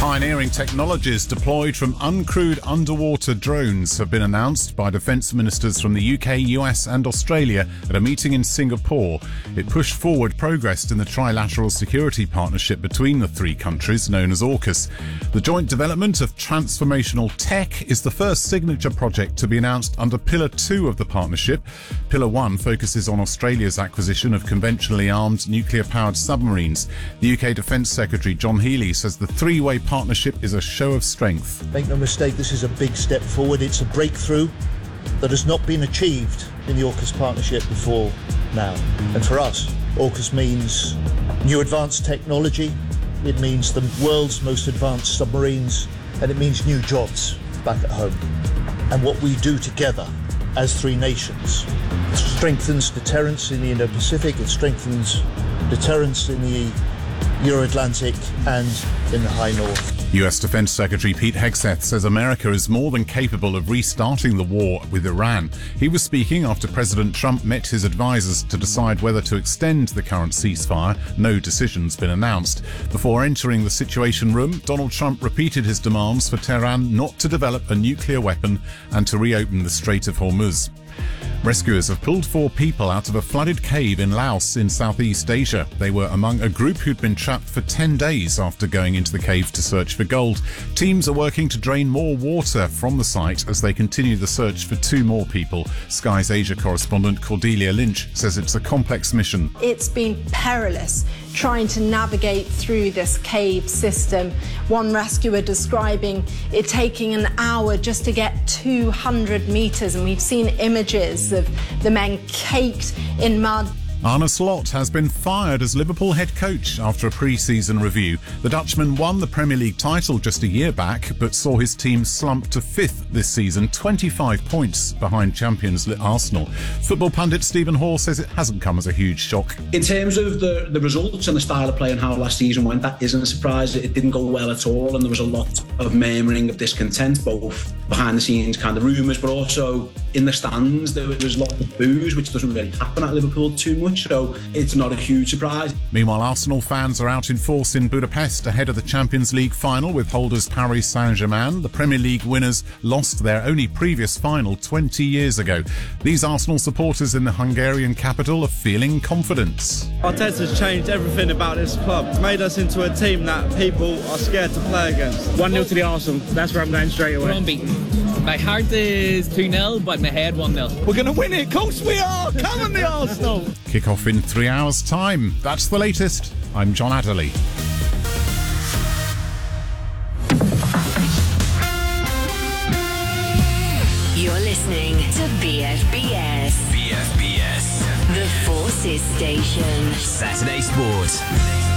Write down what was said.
Pioneering technologies deployed from uncrewed underwater drones have been announced by defence ministers from the UK, US and Australia at a meeting in Singapore. It pushed forward progress in the trilateral security partnership between the three countries, known as AUKUS. The joint development of transformational tech is the first signature project to be announced under Pillar 2 of the partnership. Pillar 1 focuses on Australia's acquisition of conventionally armed nuclear-powered submarines. The UK Defence Secretary John Healey says the three-way partnership is a show of strength. Make no mistake, this is a big step forward. It's a breakthrough that has not been achieved in the AUKUS partnership before now. And for us, AUKUS means new advanced technology, it means the world's most advanced submarines, and it means new jobs back at home. And what we do together as three nations strengthens deterrence in the Indo-Pacific, it strengthens deterrence in the Euro-Atlantic and in the High North. US Defence Secretary Pete Hegseth says America is more than capable of restarting the war with Iran. He was speaking after President Trump met his advisers to decide whether to extend the current ceasefire. No decision's been announced. Before entering the Situation Room, Donald Trump repeated his demands for Tehran not to develop a nuclear weapon and to reopen the Strait of Hormuz. Rescuers have pulled 4 people out of a flooded cave in Laos in Southeast Asia. They were among a group who'd been trapped for 10 days after going into the cave to search for gold. Teams are working to drain more water from the site as they continue the search for 2 more people. Sky's Asia correspondent Cordelia Lynch says it's a complex mission. It's been perilous trying to navigate through this cave system. One rescuer describing it taking an hour just to get 200 metres, and we've seen images of the men caked in mud. Arne Slot has been fired as Liverpool head coach after a pre-season review. The Dutchman won the Premier League title just a year back, but saw his team slump to 5th this season, 25 points behind champions Arsenal. Football pundit Stephen Hall says it hasn't come as a huge shock. In terms of the results and the style of play and how last season went, that isn't a surprise. It didn't go well at all, and there was a lot of murmuring of discontent, both behind the scenes kind of rumours, but also in the stands there was a lot of boos, which doesn't really happen at Liverpool too much, so it's not a huge surprise. Meanwhile, Arsenal fans are out in force in Budapest ahead of the Champions League final with holders Paris Saint-Germain. The Premier League winners lost their only previous final 20 years ago. These Arsenal supporters in the Hungarian capital are feeling confidence. Arteta's changed everything about this club. It's made us into a team that people are scared to play against. 1-0 to the Arsenal. That's where I'm going straight away. We're unbeaten. My heart is 2-0, but my head 1-0. We're going to win it. Of course we are. Come on, the Arsenal. Kick off in 3 hours' time. That's the latest. I'm John Adderley. You're listening to BFBS. BFBS. The Forces Station. Saturday Sport.